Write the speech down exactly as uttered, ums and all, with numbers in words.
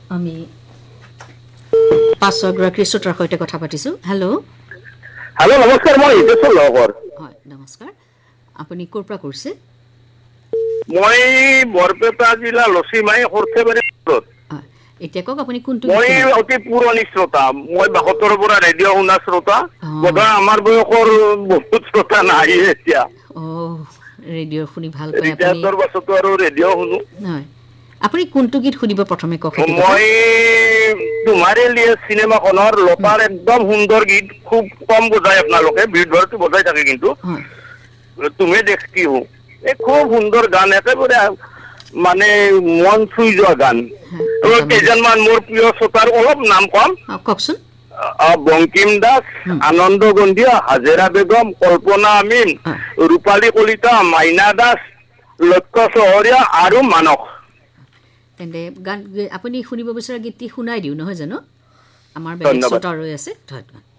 আমি পাঁচগৰাকী শ্ৰোতাৰ সৈতে কথা পাতিছোঁ। হেল্ল' হেল্ল' নমস্কাৰ, মই হিতেশ্বৰ লগৰ। হয় নমস্কাৰ, আপুনি ক'ৰ পৰা কৰিছে? মই বৰপেটা জিলা লছিমাই সৰ্থেবাৰী। হয়, এতিয়া কওক আপুনি কোনটো? মই অতি পুৰণি শ্ৰোতা, মই বাসত্তৰৰ পৰা ৰেডিঅ' শুনা শ্ৰোতা। বোধহয় আমাৰ বয়সৰ বহুত শ্ৰোতা নাই এতিয়া। অ' ৰেডিঅ' শুনি ভাল পায় আপুনি? ৰিটায়াৰৰ পাছতো আৰু ৰেডিঅ' শুনো। হয়, আপুনি কোনটো গীত শুনিব প্ৰথমে কওক? মই তোমাৰে লিয়ে চিনেমাখনৰ লতাৰ একদম সুন্দৰ গীত, খুব কম বজায় আপোনালোকে, ভিৰ ধৰটো বজাই থাকে, কিন্তু তুমি দেখতি হো, এই খুব সুন্দৰ গান, একেবাৰে মানে মন চুই যোৱা গান। কেইজনমান মোৰ প্ৰিয় শ্ৰোতাৰ অলপ নাম কম। কওকচোন। বংকিম দাস, আনন্দ গন্ধিয়া, হাজেৰা বেগম, কল্পনা আমিন, ৰূপালী কলিতা, মাইনা দাস, লক্ষ্য চহৰীয়া আৰু মানস। তেন্তে গান আপুনি শুনিব বিচৰা গীতটি শুনাই দিওঁ নহয় জানো? আমাৰ বেলেগ শ্ৰোতা ৰৈ আছে। ধন্যবাদ।